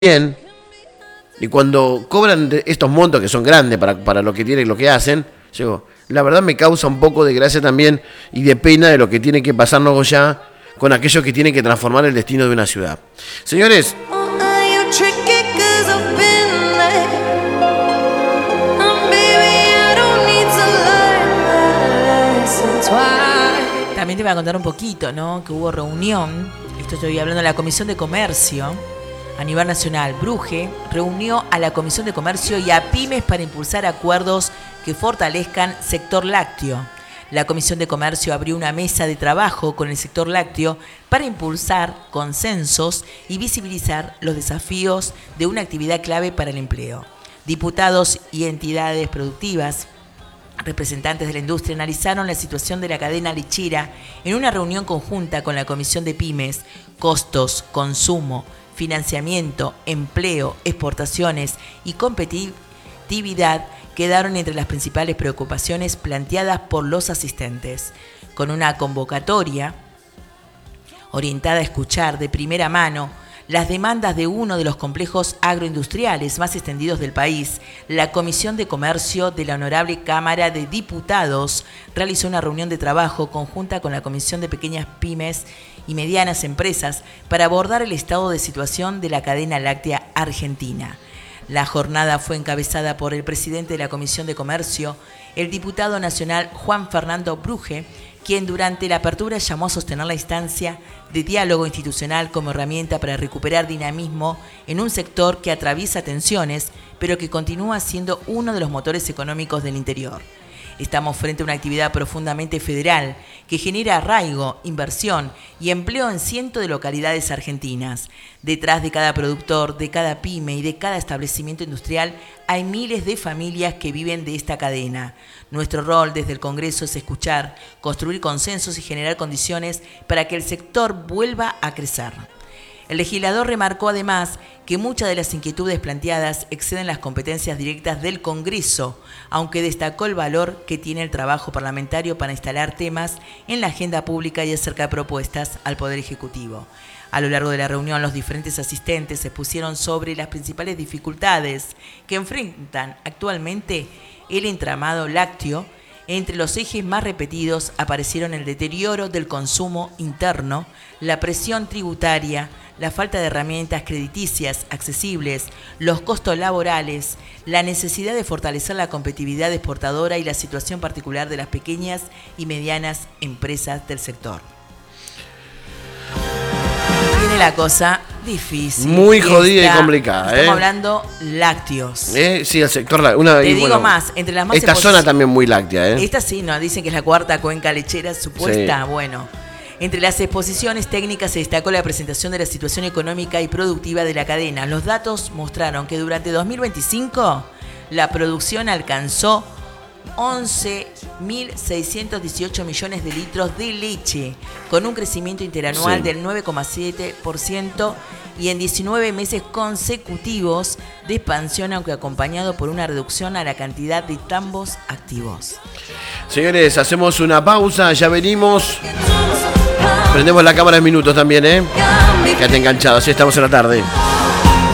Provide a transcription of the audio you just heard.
bien, y cuando cobran estos montos que son grandes para lo que tienen y lo que hacen, digo, la verdad me causa un poco de gracia también y de pena de lo que tiene que pasarnos ya con aquellos que tienen que transformar el destino de una ciudad. Señores, también te voy a contar un poquito, ¿no? Que hubo reunión, esto estoy hablando de la Comisión de Comercio a nivel nacional. Bruje reunió a la Comisión de Comercio y a pymes para impulsar acuerdos que fortalezcan sector lácteo. La Comisión de Comercio abrió una mesa de trabajo con el sector lácteo para impulsar consensos y visibilizar los desafíos de una actividad clave para el empleo. Diputados y entidades productivas, representantes de la industria, analizaron la situación de la cadena lechera en una reunión conjunta con la Comisión de Pymes. Costos, consumo, financiamiento, empleo, exportaciones y competitividad quedaron entre las principales preocupaciones planteadas por los asistentes. Con una convocatoria orientada a escuchar de primera mano las demandas de uno de los complejos agroindustriales más extendidos del país, la Comisión de Comercio de la Honorable Cámara de Diputados realizó una reunión de trabajo conjunta con la Comisión de Pequeñas Pymes y Medianas Empresas para abordar el estado de situación de la cadena láctea argentina. La jornada fue encabezada por el presidente de la Comisión de Comercio, el diputado nacional Juan Fernando Bruje, quien durante la apertura llamó a sostener la instancia de diálogo institucional como herramienta para recuperar dinamismo en un sector que atraviesa tensiones, pero que continúa siendo uno de los motores económicos del interior. Estamos frente a una actividad profundamente federal que genera arraigo, inversión y empleo en cientos de localidades argentinas. Detrás de cada productor, de cada pyme y de cada establecimiento industrial hay miles de familias que viven de esta cadena. Nuestro rol desde el Congreso es escuchar, construir consensos y generar condiciones para que el sector vuelva a crecer. El legislador remarcó además que muchas de las inquietudes planteadas exceden las competencias directas del Congreso, aunque destacó el valor que tiene el trabajo parlamentario para instalar temas en la agenda pública y acercar propuestas al Poder Ejecutivo. A lo largo de la reunión, los diferentes asistentes se expusieron sobre las principales dificultades que enfrentan actualmente el entramado lácteo. Entre los ejes más repetidos aparecieron el deterioro del consumo interno, la presión tributaria, la falta de herramientas crediticias accesibles, los costos laborales, la necesidad de fortalecer la competitividad exportadora y la situación particular de las pequeñas y medianas empresas del sector. Tiene la cosa difícil. Muy jodida y complicada. Estamos hablando lácteos. Sí, el sector lácteo. Te digo más, entre las más esta zona también muy láctea. Esta sí, no, dicen que es la cuarta cuenca lechera supuesta. Sí. Bueno, entre las exposiciones técnicas se destacó la presentación de la situación económica y productiva de la cadena. Los datos mostraron que durante 2025 la producción alcanzó 11.618 millones de litros de leche, con un crecimiento interanual del 9,7% y en 19 meses consecutivos de expansión, aunque acompañado por una reducción a la cantidad de tambos activos. Señores, hacemos una pausa, ya venimos. Prendemos la cámara en minutos también, Quédate enganchado, así estamos en la tarde.